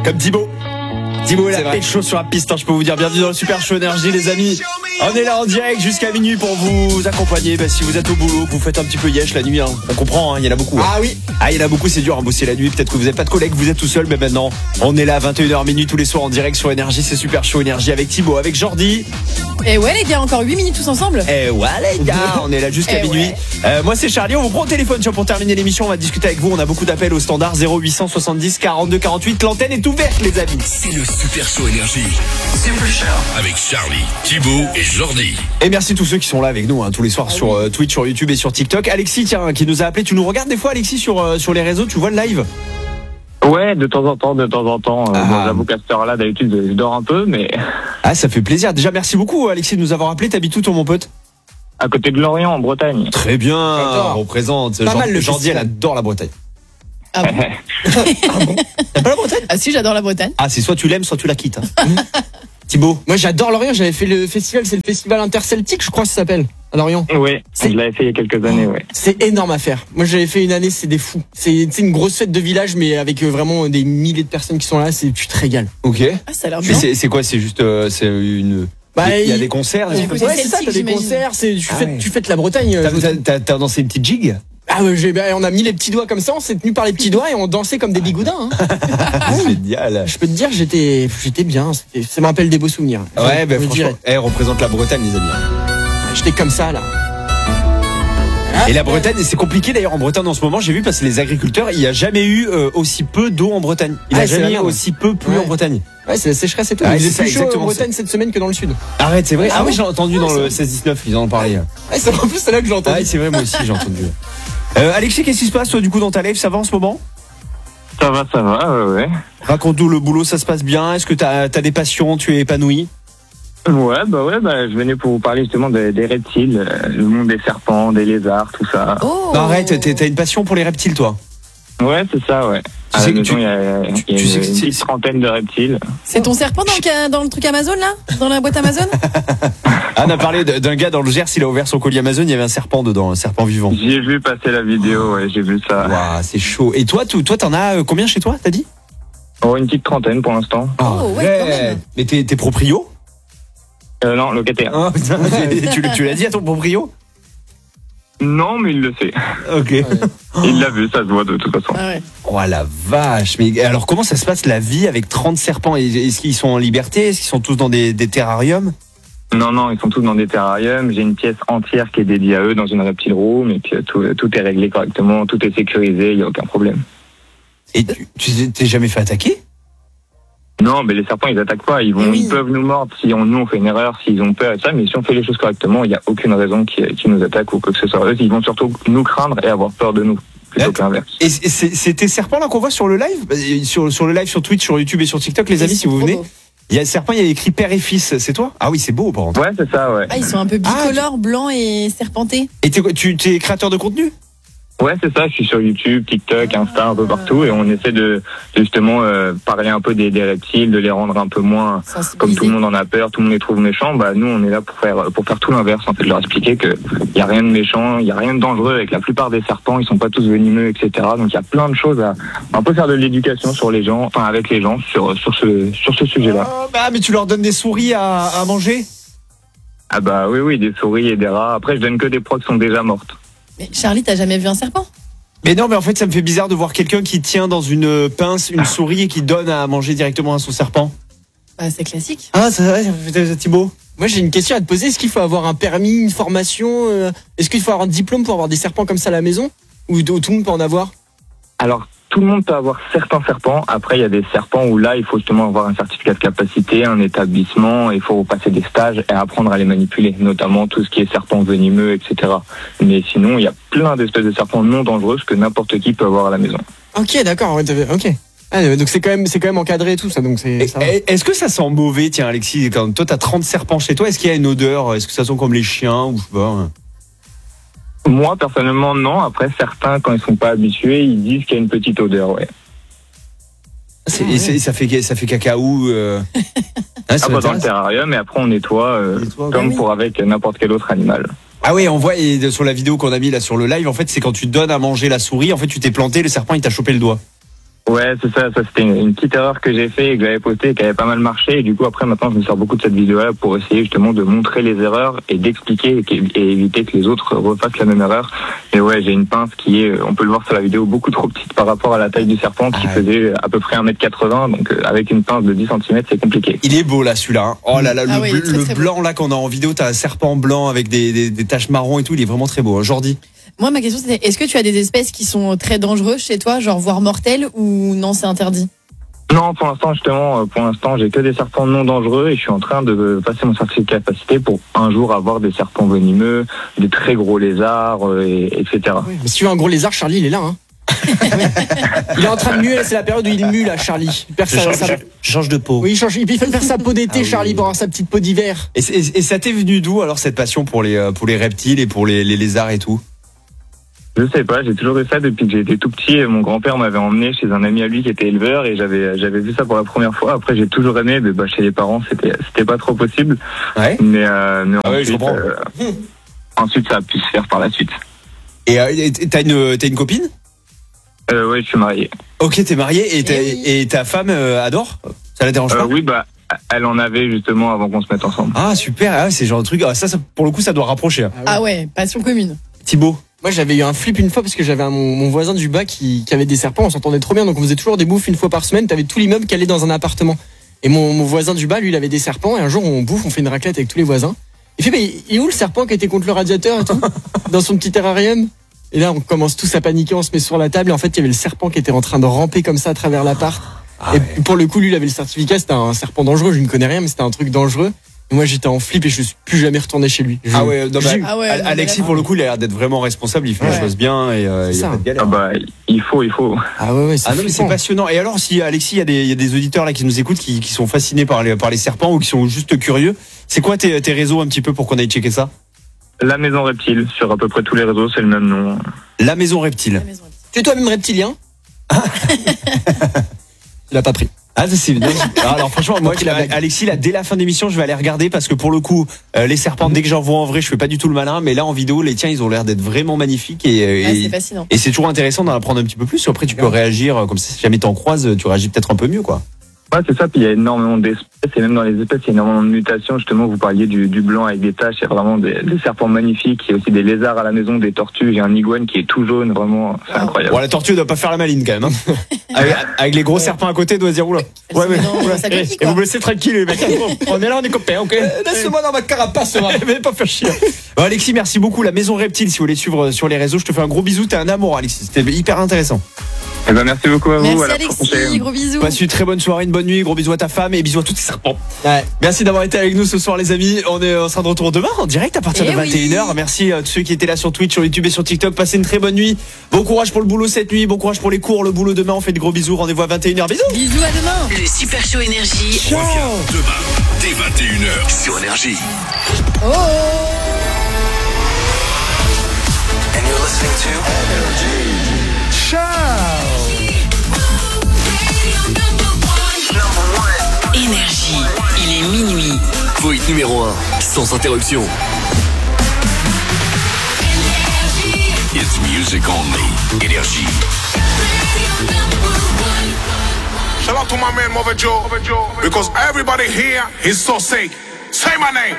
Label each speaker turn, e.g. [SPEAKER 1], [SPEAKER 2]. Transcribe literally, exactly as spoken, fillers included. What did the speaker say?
[SPEAKER 1] Comme Thibaut. Thibaut est la pécho sur la piste, hein, je peux vous dire. Bienvenue dans le Super Show Énergie, les amis. On est là en direct jusqu'à minuit pour vous accompagner. Bah, si vous êtes au boulot, que vous faites un petit peu yesh la nuit, hein. On comprend, hein, il y en a beaucoup. Hein.
[SPEAKER 2] Ah oui.
[SPEAKER 1] Ah, il y en a beaucoup, c'est dur à bosser la nuit. Peut-être que vous n'avez pas de collègues, vous êtes tout seul, mais maintenant, on est là à vingt et une heures minuit tous les soirs en direct sur Énergie. C'est Super Show Énergie avec Thibaut, avec Jordi.
[SPEAKER 3] Et ouais, les gars, encore huit minutes tous ensemble.
[SPEAKER 1] Eh ouais, les gars, on est là jusqu'à
[SPEAKER 3] Eh
[SPEAKER 1] minuit.
[SPEAKER 3] ouais.
[SPEAKER 1] Euh, moi, c'est Charlie. On vous prend au téléphone tiens, pour terminer l'émission. On va discuter avec vous. On a beaucoup d'appels au standard zéro huit cent soixante-dix quarante-deux quarante-huit. L'antenne est ouverte, les amis.
[SPEAKER 4] C'est le Super Show Énergie. Super Show. Avec Charlie, Thibaut et Jordi.
[SPEAKER 1] Et merci tous ceux qui sont là avec nous hein, tous les soirs sur euh, Twitch, sur YouTube et sur TikTok. Alexis, tiens, qui nous a appelé. Tu nous regardes des fois, Alexis, sur, euh, sur les réseaux. Tu vois le live?
[SPEAKER 5] Ouais, de temps en temps, de temps en temps. Euh,
[SPEAKER 1] Ah.
[SPEAKER 5] Bon, j'avoue qu'à cette heure-là, d'habitude, je dors un peu, mais
[SPEAKER 1] Ah, ça fait plaisir. Déjà, merci beaucoup, Alexis, de nous avoir appelé. T'habites où, toi, mon pote?
[SPEAKER 5] à côté de Lorient, en Bretagne.
[SPEAKER 1] Très bien.
[SPEAKER 2] J'adore.
[SPEAKER 1] On représente.
[SPEAKER 2] Pas mal, le
[SPEAKER 1] Jordi, elle
[SPEAKER 2] festival.
[SPEAKER 1] adore la Bretagne.
[SPEAKER 3] Ah bon?
[SPEAKER 1] T'as pas la Bretagne?
[SPEAKER 3] Ah si, j'adore la Bretagne.
[SPEAKER 1] Ah, c'est soit tu l'aimes, soit tu la quittes. hein. Thibaut.
[SPEAKER 2] Moi j'adore Lorient, j'avais fait le festival, c'est le festival interceltique, je crois que ça s'appelle, à Lorient.
[SPEAKER 5] Oui,
[SPEAKER 2] C'est-
[SPEAKER 5] je l'avais fait il y a quelques années, ouais.
[SPEAKER 2] C'est énorme à faire. Moi j'avais fait une année, c'est des fous. C'est c'est une grosse fête de village, mais avec euh, vraiment des milliers de personnes qui sont là, c'est tu te régales.
[SPEAKER 1] Ok.
[SPEAKER 3] Ah, ça a l'air
[SPEAKER 1] Mais
[SPEAKER 3] bien.
[SPEAKER 1] c'est c'est quoi? C'est juste euh, c'est une.
[SPEAKER 2] Bah,
[SPEAKER 1] il y a
[SPEAKER 2] il-
[SPEAKER 1] des concerts, des
[SPEAKER 3] Ouais,
[SPEAKER 1] trucs comme
[SPEAKER 2] Ouais,
[SPEAKER 1] ça.
[SPEAKER 2] c'est ça,
[SPEAKER 3] celtique,
[SPEAKER 2] t'as des
[SPEAKER 3] j'imagine.
[SPEAKER 2] concerts, c'est tu
[SPEAKER 1] Ah
[SPEAKER 2] fêtes
[SPEAKER 1] ouais.
[SPEAKER 2] tu fêtes la Bretagne. euh,
[SPEAKER 1] T'as-
[SPEAKER 2] je-
[SPEAKER 1] T'as t'as- t'as dansé une petite gigue?
[SPEAKER 2] Ah ouais, j'ai- bah, on a mis les petits doigts comme ça, on s'est tenu par les petits doigts et on dansait comme des bigoudins. Hein.
[SPEAKER 1] Génial.
[SPEAKER 2] Je peux te dire, j'étais j'étais bien, c'était- ça me rappelle des beaux souvenirs.
[SPEAKER 1] Ouais,
[SPEAKER 2] Je
[SPEAKER 1] ben
[SPEAKER 2] vous le
[SPEAKER 1] franchement,
[SPEAKER 2] dirai.
[SPEAKER 1] elle représente la Bretagne, les amis.
[SPEAKER 2] J'étais comme ça là.
[SPEAKER 1] Et la Bretagne, c'est compliqué d'ailleurs en Bretagne en ce moment. J'ai vu parce que les agriculteurs, il n'y a jamais eu euh, aussi peu d'eau en Bretagne. Il n'y
[SPEAKER 2] Ah,
[SPEAKER 1] a
[SPEAKER 2] c'est
[SPEAKER 1] jamais
[SPEAKER 2] la
[SPEAKER 1] eu
[SPEAKER 2] merde.
[SPEAKER 1] aussi peu plu
[SPEAKER 2] Ouais.
[SPEAKER 1] en Bretagne.
[SPEAKER 2] Ouais, c'est la sécheresse et tout.
[SPEAKER 1] Ah,
[SPEAKER 2] Il
[SPEAKER 1] c'est
[SPEAKER 2] est
[SPEAKER 1] ça,
[SPEAKER 2] plus chaud en
[SPEAKER 1] exactement,
[SPEAKER 2] Bretagne cette semaine que dans le sud.
[SPEAKER 1] Arrête, c'est vrai.
[SPEAKER 2] Ah
[SPEAKER 1] Ah, oui,
[SPEAKER 2] bon
[SPEAKER 1] j'ai entendu dans le seize dix-neuf, ils en ont parlé.
[SPEAKER 2] Ouais, c'est en plus c'est là que j'ai
[SPEAKER 1] Ah
[SPEAKER 2] entendu.
[SPEAKER 1] oui, c'est vrai, moi aussi j'ai entendu. Euh, Alexis, qu'est-ce qui se passe toi du coup dans ta life? Ça va en ce moment?
[SPEAKER 5] Ça va, ça va, ouais, ouais.
[SPEAKER 1] Raconte-nous le boulot, ça se passe bien? Est-ce que t'as as des passions? Tu es épanoui?
[SPEAKER 5] Ouais, bah ouais, bah je venais pour vous parler justement des, des reptiles, euh, le monde des serpents, des lézards, tout ça.
[SPEAKER 3] Oh.
[SPEAKER 1] Non, arrête, t'es- t'as une passion pour les reptiles toi?
[SPEAKER 5] Ouais, c'est ça, ouais.
[SPEAKER 1] Tu
[SPEAKER 5] À
[SPEAKER 1] sais
[SPEAKER 5] la
[SPEAKER 1] que
[SPEAKER 5] maison,
[SPEAKER 1] tu-
[SPEAKER 5] il y a,
[SPEAKER 1] tu-
[SPEAKER 5] il y a
[SPEAKER 1] tu sais
[SPEAKER 5] une,
[SPEAKER 1] que
[SPEAKER 5] une
[SPEAKER 1] c'est-
[SPEAKER 5] petite trentaine de reptiles.
[SPEAKER 3] C'est ton serpent dans le, ca- dans le truc Amazon là? Dans la boîte Amazon?
[SPEAKER 1] Ah, on a parlé de- d'un gars dans le Gers, il a ouvert son colis Amazon, il y avait un serpent dedans, un serpent vivant.
[SPEAKER 5] J'ai vu passer la vidéo, ouais, j'ai vu ça.
[SPEAKER 1] Waouh, c'est chaud. Et toi, tu- toi, t'en as euh, combien chez toi, t'as dit?
[SPEAKER 5] Oh, une petite trentaine pour l'instant.
[SPEAKER 3] Oh, ouais, quand même.
[SPEAKER 1] Mais t'es t'es proprio?
[SPEAKER 5] Euh, non, locataire.
[SPEAKER 1] Ah, putain, tu, tu l'as dit à ton proprio?
[SPEAKER 5] Non, mais il le sait.
[SPEAKER 1] Ok.
[SPEAKER 5] Il l'a vu, ça se voit de toute façon.
[SPEAKER 3] Ah ouais.
[SPEAKER 1] Oh la vache. Mais alors comment ça se passe la vie avec trente serpents? Est-ce qu'ils sont en liberté? Est-ce qu'ils sont tous dans des, des terrariums?
[SPEAKER 5] Non, non, ils sont tous dans des terrariums. J'ai une pièce entière qui est dédiée à eux dans une reptile room et puis euh, tout, tout est réglé correctement, tout est sécurisé, il n'y a aucun problème.
[SPEAKER 1] Et tu tu t'es jamais fait attaquer?
[SPEAKER 5] Non, mais les serpents, ils attaquent pas. Ils, vont,
[SPEAKER 3] Eh oui.
[SPEAKER 5] ils peuvent nous mordre si on, nous, on fait une erreur, s'ils ont peur et ça. Mais si on fait les choses correctement, il n'y a aucune raison qu'ils qui nous attaquent ou quoi que ce soit. Eux, ils vont surtout nous craindre et avoir peur de nous, plutôt
[SPEAKER 1] D'accord.
[SPEAKER 5] que l'inverse.
[SPEAKER 1] Et c'est c'est tes serpents là qu'on voit sur le live? Sur, sur le live sur Twitch, sur YouTube et sur TikTok, les amis, si vous venez. Il y a le serpent, il y a écrit père et fils. C'est toi? Ah oui, c'est beau par contre.
[SPEAKER 5] Ouais, c'est ça, ouais.
[SPEAKER 3] Ah, ils sont un peu bicolores, blancs et serpentés.
[SPEAKER 1] Et t'es quoi, tu es créateur de contenu?
[SPEAKER 5] Ouais, c'est ça. Je suis sur YouTube, TikTok, Insta, un peu partout. Et on essaie de, de justement euh, parler un peu des, des reptiles, de les rendre un peu moins... Comme tout le monde en a peur, tout le monde les trouve méchants, bah nous on est là pour faire pour faire tout l'inverse en fait, de leur expliquer que il y a rien de méchant, il y a rien de dangereux avec la plupart des serpents, ils sont pas tous venimeux, et cetera. Donc il y a plein de choses à un peu faire de l'éducation sur les gens, enfin avec les gens sur sur ce sur ce sujet-là.
[SPEAKER 1] Oh, bah, mais tu leur donnes des souris à, à manger?
[SPEAKER 5] Ah bah oui oui, des souris et des rats. Après je donne que des proies qui sont déjà mortes.
[SPEAKER 3] Mais Charlie, t'as jamais vu un serpent?
[SPEAKER 1] Mais non, mais en fait, ça me fait bizarre de voir quelqu'un qui tient dans une pince une souris et qui donne à manger directement à son serpent.
[SPEAKER 3] Bah, c'est classique.
[SPEAKER 1] Ah, c'est vrai, ça fait Thibaut.
[SPEAKER 2] Moi j'ai une question à te poser, est-ce qu'il faut avoir un permis, une formation, euh, est-ce qu'il faut avoir un diplôme pour avoir des serpents comme ça à la maison? Ou, ou tout le monde peut en avoir?
[SPEAKER 5] Alors tout le monde peut avoir certains serpents. Après, il y a des serpents où là, il faut justement avoir un certificat de capacité, un établissement, il faut passer des stages et apprendre à les manipuler, notamment tout ce qui est serpents venimeux, et cetera. Mais sinon, il y a plein d'espèces de serpents non dangereux que n'importe qui peut avoir à la maison.
[SPEAKER 2] Ok, d'accord, ouais, t'avais- ok. Ah, donc c'est quand même c'est quand même encadré et tout ça, donc c'est. ça va.
[SPEAKER 1] Est-ce que ça sent mauvais, tiens, Alexis, quand toi t'as trente serpents chez toi, est-ce qu'il y a une odeur? Est-ce que ça sent comme les chiens ou je sais pas? hein
[SPEAKER 5] Moi, personnellement, non. Après, certains, quand ils sont pas habitués, ils disent qu'il y a une petite odeur, ouais.
[SPEAKER 1] C'est- et c'est- ça fait ça fait cacaou. Euh... Ah, ça
[SPEAKER 5] Ah, pas dans le
[SPEAKER 1] m'intéresse.
[SPEAKER 5] terrarium, et après, on nettoie, euh,
[SPEAKER 1] On nettoie,
[SPEAKER 5] comme
[SPEAKER 3] oui.
[SPEAKER 5] pour avec n'importe quel autre animal.
[SPEAKER 1] Ah oui, on voit et de- sur la vidéo qu'on a mis là sur le live, en fait, c'est quand tu donnes à manger la souris, en fait, tu t'es planté, le serpent il t'a chopé le doigt.
[SPEAKER 5] Ouais, c'est ça. Ça c'était une, une petite erreur que j'ai fait et que j'avais postée et qui avait pas mal marché. Et du coup, après, maintenant, je me sers beaucoup de cette vidéo-là pour essayer justement de montrer les erreurs et d'expliquer et, et éviter que les autres refassent la même erreur. Et ouais, j'ai une pince qui est, on peut le voir sur la vidéo, beaucoup trop petite par rapport à la taille du serpent qui ah ouais. faisait à peu près un mètre quatre-vingts. Donc, euh, avec une pince de dix centimètres, c'est compliqué.
[SPEAKER 1] Il est beau là, celui-là. Hein. Oh là là,
[SPEAKER 3] ah
[SPEAKER 1] le,
[SPEAKER 3] oui,
[SPEAKER 1] bleu,
[SPEAKER 3] très,
[SPEAKER 1] le
[SPEAKER 3] très
[SPEAKER 1] blanc
[SPEAKER 3] beau.
[SPEAKER 1] là qu'on a en vidéo, t'as un serpent blanc avec des, des, des taches marron et tout. Il est vraiment très beau. Hein. Jordi.
[SPEAKER 3] Moi, ma question c'était, est-ce que tu as des espèces qui sont très dangereuses chez toi, genre voire mortelles, ou non, c'est interdit?
[SPEAKER 5] Non, pour l'instant, justement, pour l'instant, j'ai que des serpents non dangereux et je suis en train de passer mon certificat de capacité pour un jour avoir des serpents venimeux, des très gros lézards, et, etc.
[SPEAKER 2] Oui, mais si tu veux un gros lézard, Charlie, il est là, hein. Il est en train de muer, c'est la période où il mue là, Charlie. Il perd
[SPEAKER 1] Je
[SPEAKER 2] sa-
[SPEAKER 1] change,
[SPEAKER 2] sa-
[SPEAKER 1] je- je change de peau.
[SPEAKER 2] Oui, il change, il fait faire sa peau d'été,
[SPEAKER 1] Ah oui.
[SPEAKER 2] Charlie, pour avoir sa petite peau d'hiver.
[SPEAKER 1] Et, et, et ça t'est venu d'où alors cette passion pour les, euh, pour les reptiles et pour les, les lézards et tout?
[SPEAKER 5] Je sais pas, j'ai toujours eu ça depuis que j'ai été tout petit. Mon grand-père m'avait emmené chez un ami à lui qui était éleveur et j'avais j'avais vu ça pour la première fois. Après, j'ai toujours aimé, mais bah, chez les parents, c'était c'était pas trop possible.
[SPEAKER 1] Ouais.
[SPEAKER 5] Mais, euh, mais
[SPEAKER 1] Ah ouais, je
[SPEAKER 5] ensuite,
[SPEAKER 1] comprends.
[SPEAKER 5] euh, ensuite, ça a pu se faire par la suite.
[SPEAKER 1] Et euh, et t'as une, t'as une copine?
[SPEAKER 5] Euh, ouais, je suis marié.
[SPEAKER 1] Ok, t'es marié et, t'as-
[SPEAKER 3] Eh oui.
[SPEAKER 1] et ta femme euh, adore? Ça la dérange
[SPEAKER 5] Euh,
[SPEAKER 1] pas?
[SPEAKER 5] oui, bah, elle en avait justement avant qu'on se mette ensemble.
[SPEAKER 1] Ah super, ah, c'est le genre de truc. Ah, ça, ça, pour le coup, ça doit rapprocher. Hein.
[SPEAKER 3] Ah ouais, passion commune.
[SPEAKER 1] Thibaut.
[SPEAKER 2] Moi, j'avais eu un flip une fois parce que j'avais un- mon, mon voisin du bas qui, qui avait des serpents. On s'entendait trop bien, donc on faisait toujours des bouffes une fois par semaine. T'avais tout l'immeuble qui allait dans un appartement. Et mon, mon voisin du bas, lui, il avait des serpents. Et un jour, on bouffe, on fait une raclette avec tous les voisins. Il fait, mais il est où le serpent qui était contre le radiateur et tout, dans son petit terrarium? Et là, on commence tous à paniquer, on se met sur la table. Et en fait, il y avait le serpent qui était en train de ramper comme ça à travers l'appart.
[SPEAKER 1] Ah
[SPEAKER 2] et
[SPEAKER 1] ouais.
[SPEAKER 2] pour le coup, lui, il avait le certificat. C'était un serpent dangereux. Je ne connais rien, mais c'était un truc dangereux. Et moi, j'étais en flip et je suis plus jamais retourné chez lui. Je-
[SPEAKER 1] Ah ouais, non,
[SPEAKER 2] j'ai-
[SPEAKER 1] bah,
[SPEAKER 3] Ah ouais,
[SPEAKER 1] Al-
[SPEAKER 3] non, mais
[SPEAKER 1] Alexis
[SPEAKER 3] là-
[SPEAKER 1] pour le coup, il a l'air d'être vraiment responsable. Il fait les
[SPEAKER 2] Ouais.
[SPEAKER 1] choses bien et euh, il y
[SPEAKER 2] C'est
[SPEAKER 1] a
[SPEAKER 2] ça.
[SPEAKER 1] pas de galère.
[SPEAKER 5] Ah bah, il faut, il faut.
[SPEAKER 2] Ah ouais, ouais, c'est
[SPEAKER 1] Ah non mais c'est
[SPEAKER 2] flippant.
[SPEAKER 1] passionnant. Et alors si Alexis, il y a des, il y a des auditeurs là qui nous écoutent, qui, qui sont fascinés par les, par les serpents ou qui sont juste curieux. C'est quoi tes, tes réseaux un petit peu pour qu'on aille checker ça?
[SPEAKER 5] La maison reptile, sur à peu près tous les réseaux, c'est le même nom.
[SPEAKER 1] La maison reptile.
[SPEAKER 3] La maison.
[SPEAKER 2] Tu es toi-même reptilien? Il a pas pris.
[SPEAKER 1] Ah c'est non, alors franchement moi
[SPEAKER 2] Pris la blague.
[SPEAKER 1] Alexis là dès la fin de l'émission je vais aller regarder parce que pour le coup euh, les serpents dès que j'en vois en vrai je fais pas du tout le malin mais là en vidéo les tiens ils ont l'air d'être vraiment magnifiques et euh,
[SPEAKER 3] Ah,
[SPEAKER 1] et-
[SPEAKER 3] c'est fascinant.
[SPEAKER 1] et c'est toujours intéressant d'en apprendre un petit peu plus. Après tu peux réagir euh, comme ça, si jamais t'en croises tu réagis peut-être un peu mieux quoi.
[SPEAKER 5] Ouais, c'est ça. Puis il y a énormément d'espèces et même dans les espèces, il y a énormément de mutations. Justement, vous parliez du, du blanc avec des taches. Il y a vraiment des, des serpents magnifiques. Il y a aussi des lézards à la maison, des tortues. J'ai un iguane qui est tout jaune. Vraiment, c'est
[SPEAKER 3] Wow.
[SPEAKER 5] incroyable.
[SPEAKER 1] Bon la tortue doit pas faire la maline quand même hein. avec, avec les gros serpents à côté doit se dire oula.
[SPEAKER 3] Elle se met dans sa coquille,
[SPEAKER 1] et
[SPEAKER 3] quoi.
[SPEAKER 1] vous me laissez tranquille les mecs. On est là on est copains ok.
[SPEAKER 2] Laisse-moi dans ma carapace, moi.
[SPEAKER 1] Mais pas faire chier. Bon, Alexis, merci beaucoup. La Maison Reptile, si vous voulez suivre sur les réseaux, je te fais un gros bisou. T'es un amour, Alexis. C'était hyper intéressant.
[SPEAKER 5] Eh ben, merci beaucoup à vous.
[SPEAKER 3] Merci
[SPEAKER 5] à la
[SPEAKER 3] Alexis,
[SPEAKER 5] prochaine.
[SPEAKER 3] gros bisous.
[SPEAKER 1] Passe une très bonne soirée, une bonne nuit. Gros bisous à ta femme et bisous à tous tes serpents.
[SPEAKER 2] Ouais.
[SPEAKER 1] Merci d'avoir été avec nous ce soir, les amis. On est, on sera de retour demain en direct à partir
[SPEAKER 3] Eh
[SPEAKER 1] de vingt et une heures.
[SPEAKER 3] oui.
[SPEAKER 1] Merci à tous ceux qui étaient là sur Twitch, sur YouTube et sur TikTok. Passez une très bonne nuit. Bon courage pour le boulot cette nuit. Bon courage pour les cours, le boulot demain. On fait de gros bisous. Rendez-vous à vingt et une heures. Bisous.
[SPEAKER 3] Bisous à demain.
[SPEAKER 6] Le Super Show Énergie.
[SPEAKER 4] Reviens demain, dès vingt et une heures sur Énergie.
[SPEAKER 3] Oh.
[SPEAKER 7] And you're listening to
[SPEAKER 6] Énergie. Il est minuit.
[SPEAKER 7] Voït numéro un, sans interruption.
[SPEAKER 4] It's music only. Énergie.
[SPEAKER 8] Shout out to my man Mother Joe, because everybody here is so sick. Say my name.